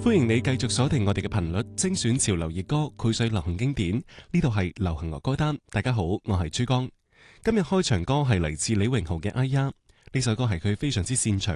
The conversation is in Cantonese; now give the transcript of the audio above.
歡迎你繼續鎖定我哋嘅頻率，精選潮流熱歌，膾炙流行經典。呢度係流行樂歌單。大家好，我係珠江。今日開場歌係嚟自李榮浩嘅《哎呀》，呢首歌係佢非常之擅長